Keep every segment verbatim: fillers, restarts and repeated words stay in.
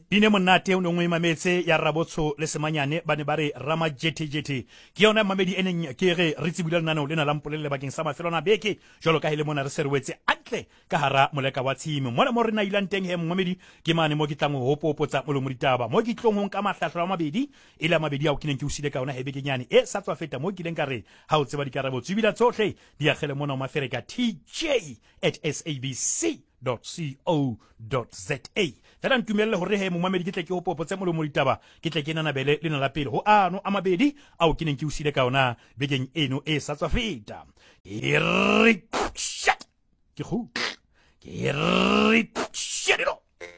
Ine monate o nngwe mametse ya Rabotsho le Semanyane ba ne ba re rama jete jete ke yona mamedi eneng ke re re tsibula lena lena la mpolelle bakeng sa mafelo na beke jolo ka hele mona re serwetse antle ka hara moleka wa tshimo mona mo re na ilang teng he mmamedi ke mane mo ke tlang ho hopopotsa molo moritaba mo ke tlong ka mahlahlo a mabedi ile mabedi a o kineng ke usile ka ona hebe ke nyane e sa tswa feta mo ke leng ka re ha o tseba dikarabo tsibila tsohle di agele mona o mafereka T J at sabc dot co dot za fela ntumelle hore he momamedi ke tle ke hopopotse molo moritaba ke tle ke nana bele lena la pele ho ano a mabedi a o kineng ke usile ka ona bekeng eno e sa tswa feta e re shit ke khu ke re shit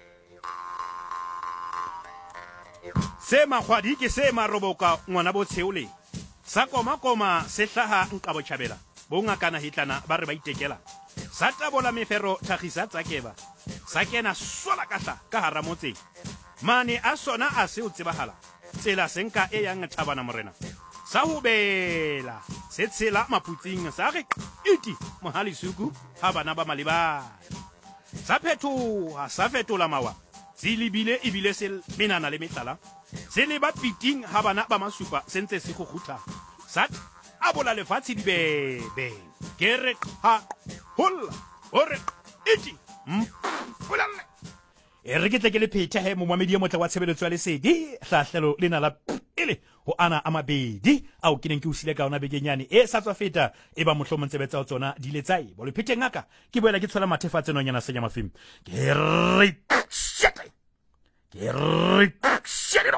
se magwadi ke se maroboka ngwana bo tsheole sa koma koma se hlaha nka bo tjhabela bo ngakana hitlana ba re ba itekela sa tabola mefero thagisa tsa keba sa kena sola kahla ka hara motse mane a sona a se o tsebahala tsela senka e yang thabana morena sa ho bela se tsela maputsing sa re iti mohali suku ha bana ba maliba sa phetho ha sa fetola mawa zilibile ibile sel menana le metlala se le ba piting ha bana ba masupa sentse se go gutha sat abola lefatshe di bebe kere ha holla ore iti mpulale e re ke tle ke le phetha he momamedi ya motla wa tshebeletso ya lesedi hlahlelo lena la ile ho ana a mabedi a o kineng ke usile ka ona bekenyane e sa tswa feta e ba mohlomo ntsebetsa o tsona di le tsai bo le phethe ngaka ke boela ke tshola mathefatse no nyana senya mafim ke re shit ke re shit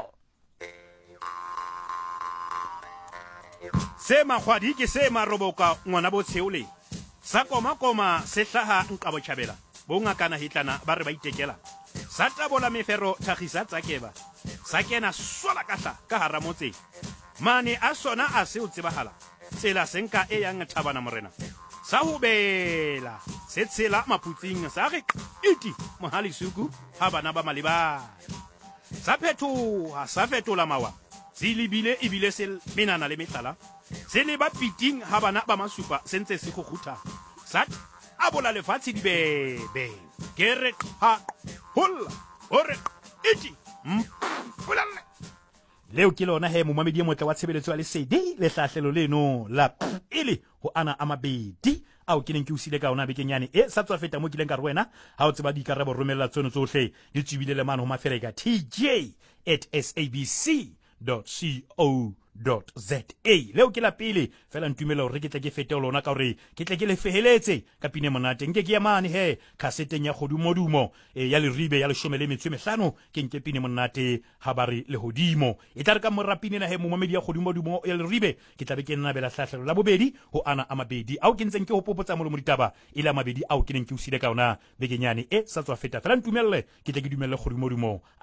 se magwadi ke se maroboka ngwana bo tsheole sa koma koma se hlaha nka bo tjhabela bo ngakana hitlana ba re ba itekela sa tabola mefero thagisa tsa keba sa kena sola kahla ka hara motse mane a sona a se o tsebahala tsela senka e yang thabana morena sa ho bela se tsela maputsing sa re iti mohali suku ha bana ba maliba sa phetho ha sa fetola mawa zilibile ibile sel menana le metlala se le ba piting ha bana ba masupa sentse se go gutha sat abola lefatshe di bebe kere ha holla ore iti mpulale leo ke lona he momamedi motla wa tshebeletso ya lesedi le hlahlelo leno la ile ho ana a mabedi a o kineng ke usile ka ona bekenyane e sa tswa feta mo kileng ka re wena ha o tseba dikarabo romella tsono tsohle di tsibile le mane ho mafereka T J at sabc dot co dot za leo ke la pele fela ntumela hore ke tle ke fete lona ka hore ke tle ke le feheletse ka pine monate nke ke ya mane he kaseteng ya godumodumo e ya leribe ya leshome le metso e mehlano ke nke pine monate ha ba re le hodimo e tla re ka morapine na he momamedi ya godumodumo ya leribe ke tla be ke nna bela hlahlelo la bobedi ho ana a mabedi a o ke ntseng ke hopopotsa molo moritaba ile a mabedi a o ke neng ke usile ka ona bekenyane e sa tswa feta fela ntumelle ke tle ke dumelle godumodumo